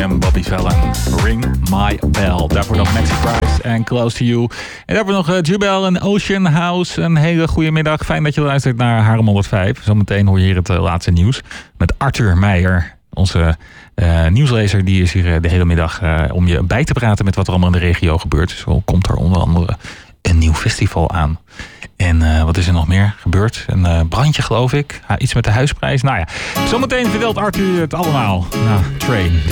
en Bobby Fallon. Ring My Bell. Daarvoor nog Maxi Price en Close to You. En daarvoor nog Jubel en Ocean House. Een hele goede middag. Fijn dat je luistert naar Haarlem 105. Zometeen hoor je hier het laatste nieuws. Met Arthur Meijer. Onze nieuwslezer. Die is hier de hele middag om je bij te praten met wat er allemaal in de regio gebeurt. Zo komt er onder andere een nieuw festival aan. En wat is er nog meer gebeurd? Een brandje, geloof ik. Iets met de huisprijs. Nou ja, zometeen vertelt Arthur het allemaal. Nou, Train.